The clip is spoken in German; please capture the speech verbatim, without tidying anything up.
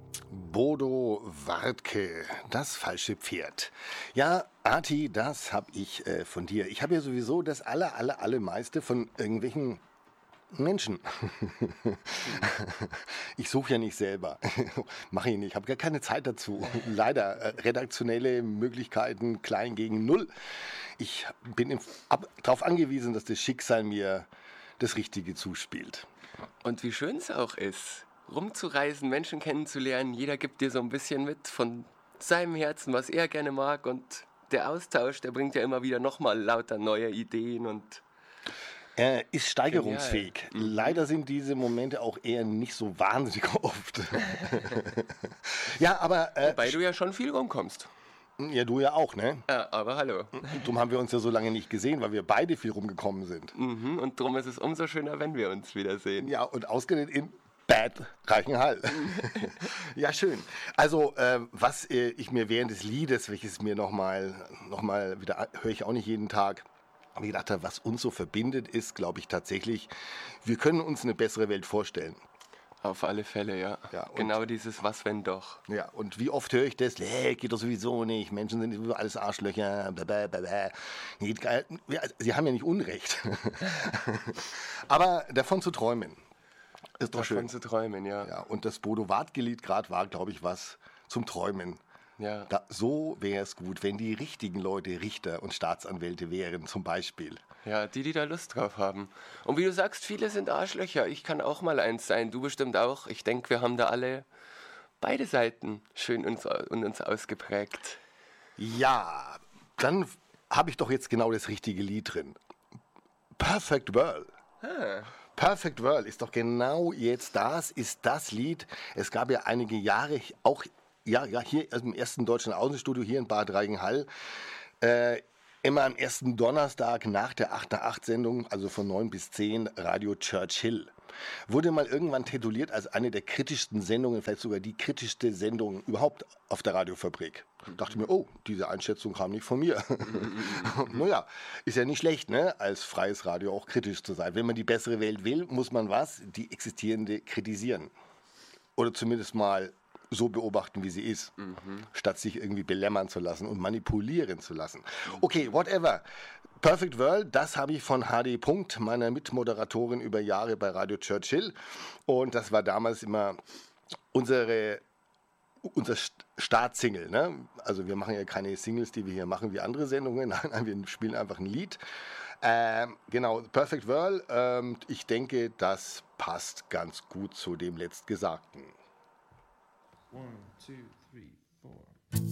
Bodo Wartke, das falsche Pferd. Ja, Arti, das habe ich äh, von dir. Ich habe ja sowieso das aller, aller, allermeiste von irgendwelchen Menschen. Ich suche ja nicht selber. Mache ich nicht. Ich habe gar keine Zeit dazu. Leider. Äh, redaktionelle Möglichkeiten klein gegen null. Ich bin darauf angewiesen, dass das Schicksal mir das Richtige zuspielt. Und wie schön es auch ist, rumzureisen, Menschen kennenzulernen. Jeder gibt dir so ein bisschen mit von seinem Herzen, was er gerne mag. Und der Austausch, der bringt ja immer wieder nochmal lauter neue Ideen und Er ist steigerungsfähig. Mhm. Leider sind diese Momente auch eher nicht so wahnsinnig oft. Ja, aber... Äh, Wobei du ja schon viel rumkommst. Ja, du ja auch, ne? Ja, aber hallo. Darum haben wir uns ja so lange nicht gesehen, weil wir beide viel rumgekommen sind. Mhm, und darum ist es umso schöner, wenn wir uns wiedersehen. Ja, und ausgerechnet in Bad Reichenhall. Ja, schön. Also, äh, was äh, ich mir während des Liedes, welches mir nochmal noch mal wieder, höre ich auch nicht jeden Tag, aber ich gedacht habe, was uns so verbindet, ist, glaube ich, tatsächlich, wir können uns eine bessere Welt vorstellen. Auf alle Fälle, ja. Ja, genau dieses Was, wenn doch. Ja, und wie oft höre ich das? Nee, geht doch sowieso nicht. Menschen sind alles Arschlöcher. Blablabla. Nee, sie haben ja nicht Unrecht. Aber davon zu träumen, ist doch Davon schön. zu träumen, ja. Ja, und das Bodo Wartke-Lied gerade war, glaube ich, was zum Träumen. Ja. Da, so wäre es gut, wenn die richtigen Leute Richter und Staatsanwälte wären, zum Beispiel. Ja, die, die da Lust drauf haben. Und wie du sagst, viele sind Arschlöcher. Ich kann auch mal eins sein, du bestimmt auch. Ich denke, wir haben da alle beide Seiten schön uns, und uns ausgeprägt. Ja, dann habe ich doch jetzt genau das richtige Lied drin. Perfect World. Ah. Perfect World ist doch genau jetzt das, ist das Lied. Es gab ja einige Jahre auch, ja, ja hier im ersten deutschen Außenstudio hier in Bad Reichenhall, äh, immer am ersten Donnerstag nach der acht nach acht Sendung, also von neun bis zehn, Radio Churchill. Wurde mal irgendwann tituliert als eine der kritischsten Sendungen, vielleicht sogar die kritischste Sendung überhaupt auf der Radiofabrik. Ich dachte mir, oh, diese Einschätzung kam nicht von mir. Naja, ist ja nicht schlecht, ne, als freies Radio auch kritisch zu sein. Wenn man die bessere Welt will, muss man was? Die existierende kritisieren. Oder zumindest mal so beobachten, wie sie ist, mhm. statt sich irgendwie belämmern zu lassen und manipulieren zu lassen. Okay, whatever. Perfect World, das habe ich von H D. Punkt, meiner Mitmoderatorin über Jahre bei Radio Churchill. Und das war damals immer unsere, unser Startsingle. Ne? Also wir machen ja keine Singles, die wir hier machen wie andere Sendungen. Nein, wir spielen einfach ein Lied. Ähm, genau, Perfect World. Ähm, ich denke, das passt ganz gut zu dem Letztgesagten. One, two, three, four.